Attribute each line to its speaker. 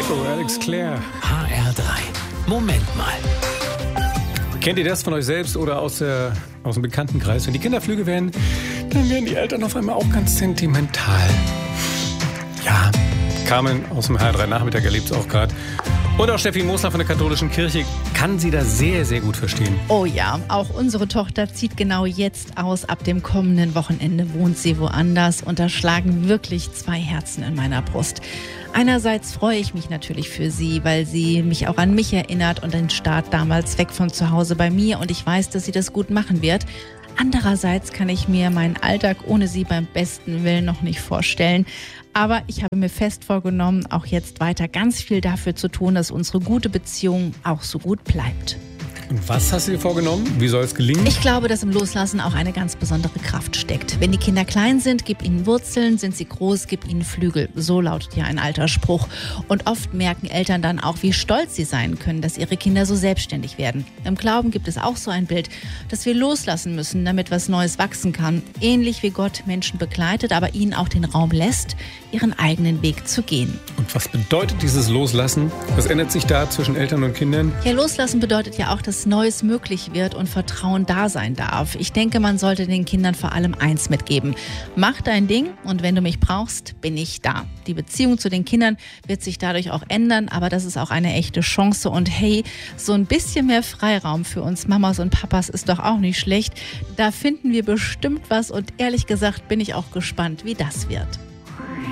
Speaker 1: Echo, Alex Clare.
Speaker 2: HR3. Moment mal.
Speaker 1: Kennt ihr das von euch selbst oder aus dem Bekanntenkreis? Wenn die Kinder flügge werden, dann werden die Eltern auf einmal auch ganz sentimental. Ja, Carmen aus dem HR3 Nachmittag erlebt es auch gerade. Und auch Steffi Mosler von der Katholischen Kirche kann sie da sehr, sehr gut verstehen.
Speaker 3: Oh ja, auch unsere Tochter zieht genau jetzt aus. Ab dem kommenden Wochenende wohnt sie woanders. Und da schlagen wirklich zwei Herzen in meiner Brust. Einerseits freue ich mich natürlich für sie, weil sie mich auch an mich erinnert und den Start damals weg von zu Hause bei mir. Und ich weiß, dass sie das gut machen wird. Andererseits kann ich mir meinen Alltag ohne sie beim besten Willen noch nicht vorstellen. Aber ich habe mir fest vorgenommen, auch jetzt weiter ganz viel dafür zu tun, dass unsere gute Beziehung auch so gut bleibt.
Speaker 1: Und was hast du dir vorgenommen? Wie soll es gelingen?
Speaker 3: Ich glaube, dass im Loslassen auch eine ganz besondere Kraft steckt. Wenn die Kinder klein sind, gib ihnen Wurzeln, sind sie groß, gib ihnen Flügel. So lautet ja ein alter Spruch. Und oft merken Eltern dann auch, wie stolz sie sein können, dass ihre Kinder so selbstständig werden. Im Glauben gibt es auch so ein Bild, dass wir loslassen müssen, damit was Neues wachsen kann. Ähnlich wie Gott Menschen begleitet, aber ihnen auch den Raum lässt, ihren eigenen Weg zu gehen.
Speaker 1: Und was bedeutet dieses Loslassen? Was ändert sich da zwischen Eltern und Kindern?
Speaker 3: Ja, loslassen bedeutet ja auch, dass Neues möglich wird und Vertrauen da sein darf. Ich denke, man sollte den Kindern vor allem eins mitgeben. Mach dein Ding und wenn du mich brauchst, bin ich da. Die Beziehung zu den Kindern wird sich dadurch auch ändern, aber das ist auch eine echte Chance. Und hey, so ein bisschen mehr Freiraum für uns Mamas und Papas ist doch auch nicht schlecht. Da finden wir bestimmt was und ehrlich gesagt bin ich auch gespannt, wie das wird.